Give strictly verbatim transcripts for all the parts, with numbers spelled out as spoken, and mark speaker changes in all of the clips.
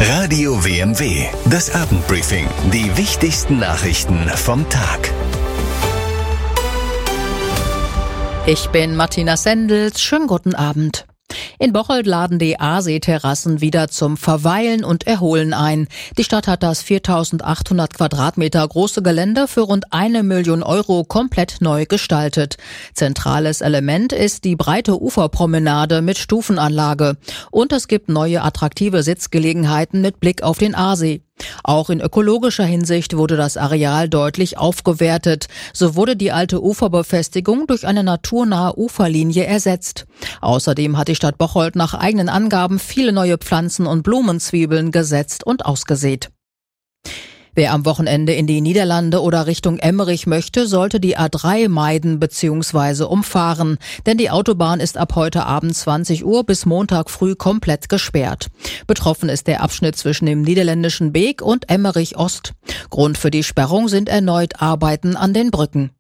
Speaker 1: Radio W M W, das Abendbriefing. Die wichtigsten Nachrichten vom Tag.
Speaker 2: Ich bin Martina Sendels. Schönen guten Abend. In Bocholt laden die Aasee-Terrassen wieder zum Verweilen und Erholen ein. Die Stadt hat das viertausendachthundert Quadratmeter große Gelände für rund eine Million Euro komplett neu gestaltet. Zentrales Element ist die breite Uferpromenade mit Stufenanlage. Und es gibt neue attraktive Sitzgelegenheiten mit Blick auf den Aasee. Auch in ökologischer Hinsicht wurde das Areal deutlich aufgewertet. So wurde die alte Uferbefestigung durch eine naturnahe Uferlinie ersetzt. Außerdem hat die Stadt Bocholt nach eigenen Angaben viele neue Pflanzen und Blumenzwiebeln gesetzt und ausgesät. Wer am Wochenende in die Niederlande oder Richtung Emmerich möchte, sollte die A drei meiden bzw. umfahren. Denn die Autobahn ist ab heute Abend zwanzig Uhr bis Montag früh komplett gesperrt. Betroffen ist der Abschnitt zwischen dem niederländischen Beek und Emmerich Ost. Grund für die Sperrung sind erneut Arbeiten an den Brücken.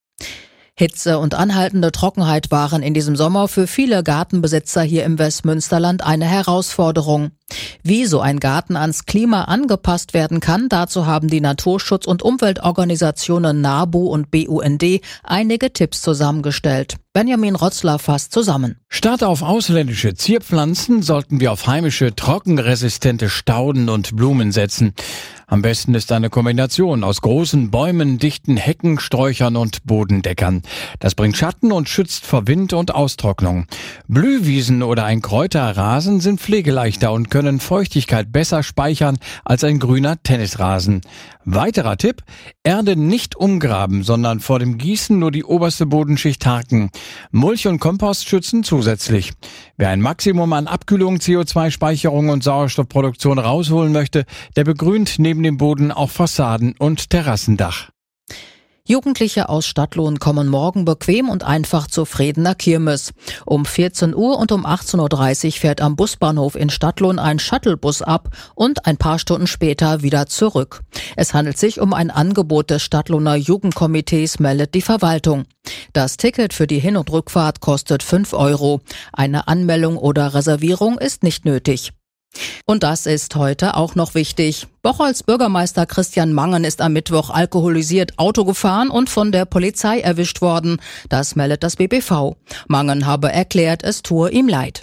Speaker 2: Hitze und anhaltende Trockenheit waren in diesem Sommer für viele Gartenbesitzer hier im Westmünsterland eine Herausforderung. Wie so ein Garten ans Klima angepasst werden kann, dazu haben die Naturschutz- und Umweltorganisationen NABU und B U N D einige Tipps zusammengestellt. Benjamin Rotzler fasst zusammen.
Speaker 3: Statt auf ausländische Zierpflanzen sollten wir auf heimische, trockenresistente Stauden und Blumen setzen. Am besten ist eine Kombination aus großen Bäumen, dichten Hecken, Sträuchern und Bodendeckern. Das bringt Schatten und schützt vor Wind und Austrocknung. Blühwiesen oder ein Kräuterrasen sind pflegeleichter und können Feuchtigkeit besser speichern als ein grüner Tennisrasen. Weiterer Tipp: Erde nicht umgraben, sondern vor dem Gießen nur die oberste Bodenschicht harken. Mulch und Kompost schützen zusätzlich. Wer ein Maximum an Abkühlung, C O zwei Speicherung und Sauerstoffproduktion rausholen möchte, der begrünt neben dem Boden auch Fassaden und Terrassendach.
Speaker 2: Jugendliche aus Stadtlohn kommen morgen bequem und einfach zur Fredener Kirmes. Um vierzehn Uhr und um achtzehn Uhr dreißig fährt am Busbahnhof in Stadtlohn ein Shuttlebus ab und ein paar Stunden später wieder zurück. Es handelt sich um ein Angebot des Stadtlohner Jugendkomitees, meldet die Verwaltung. Das Ticket für die Hin- und Rückfahrt kostet fünf Euro. Eine Anmeldung oder Reservierung ist nicht nötig. Und das ist heute auch noch wichtig. Bocholts Bürgermeister Christian Mangen ist am Mittwoch alkoholisiert Auto gefahren und von der Polizei erwischt worden. Das meldet das B B V. Mangen habe erklärt, es tue ihm leid.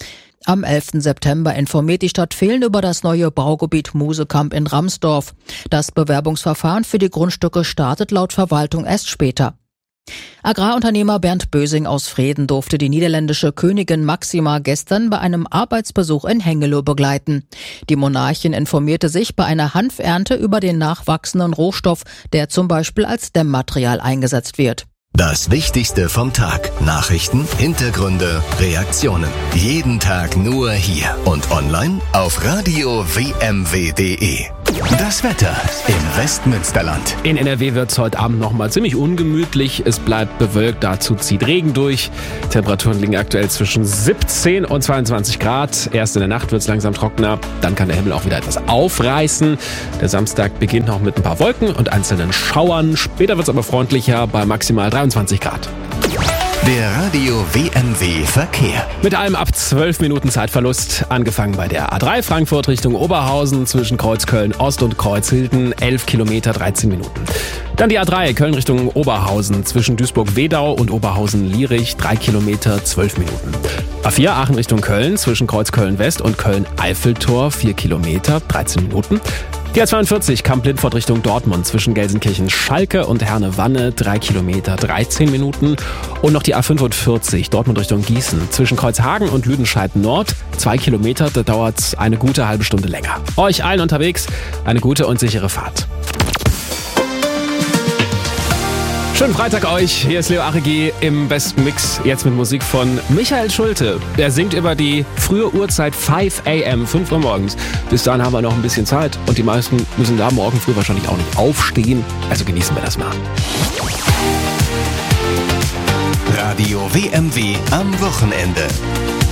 Speaker 2: Am elften September informiert die Stadt Vehlen über das neue Baugebiet Musekamp in Ramsdorf. Das Bewerbungsverfahren für die Grundstücke startet laut Verwaltung erst später. Agrarunternehmer Bernd Bösing aus Vreden durfte die niederländische Königin Maxima gestern bei einem Arbeitsbesuch in Hengelo begleiten. Die Monarchin informierte sich bei einer Hanfernte über den nachwachsenden Rohstoff, der zum Beispiel als Dämmmaterial eingesetzt wird.
Speaker 1: Das Wichtigste vom Tag. Nachrichten, Hintergründe, Reaktionen. Jeden Tag nur hier und online auf radio w m w punkt d e. Das Wetter im Westmünsterland.
Speaker 4: In N R W wird es heute Abend nochmal ziemlich ungemütlich. Es bleibt bewölkt, dazu zieht Regen durch. Temperaturen liegen aktuell zwischen siebzehn und zweiundzwanzig Grad. Erst in der Nacht wird es langsam trockener, dann kann der Himmel auch wieder etwas aufreißen. Der Samstag beginnt noch mit ein paar Wolken und einzelnen Schauern. Später wird es aber freundlicher bei maximal dreiundzwanzig Grad.
Speaker 1: Der Radio W M W Verkehr.
Speaker 4: Mit allem ab zwölf Minuten Zeitverlust. Angefangen bei der A drei Frankfurt Richtung Oberhausen zwischen Kreuzköln Ost und Kreuzhilden. elf Kilometer, dreizehn Minuten. Dann die A drei Köln Richtung Oberhausen zwischen Duisburg-Wedau und Oberhausen-Lierich. drei Kilometer, zwölf Minuten. A vier Aachen Richtung Köln zwischen Kreuzköln West und Köln-Eiffeltor. vier Kilometer, dreizehn Minuten. Die A zweiundvierzig Kamp-Lindfort Richtung Dortmund zwischen Gelsenkirchen-Schalke und Herne-Wanne, drei Kilometer, dreizehn Minuten. Und noch die A fünfundvierzig Dortmund Richtung Gießen zwischen Kreuzhagen und Lüdenscheid-Nord, zwei Kilometer, da dauert es eine gute halbe Stunde länger. Euch allen unterwegs eine gute und sichere Fahrt. Schönen Freitag euch, hier ist Leo Arigi im besten Mix, jetzt mit Musik von Michael Schulte. Er singt über die frühe Uhrzeit fünf a m, fünf Uhr morgens. Bis dahin haben wir noch ein bisschen Zeit und die meisten müssen da morgen früh wahrscheinlich auch nicht aufstehen, also genießen wir das mal.
Speaker 1: Radio W M W am Wochenende.